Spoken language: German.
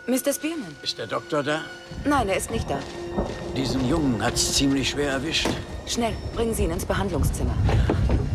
Mr. Spearman? Ist der Doktor da? Nein, er ist nicht da. Diesen Jungen hat's ziemlich schwer erwischt. Schnell, bringen Sie ihn ins Behandlungszimmer. Ja.